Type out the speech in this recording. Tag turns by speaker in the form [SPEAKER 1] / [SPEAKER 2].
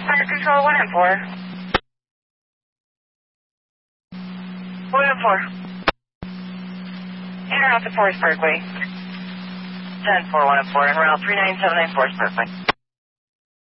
[SPEAKER 1] Fire Control 1 and 4. 1 and 4. Interrupt to Forest Parkway. 10-4, 1 and 4, and route 39794 Parkway.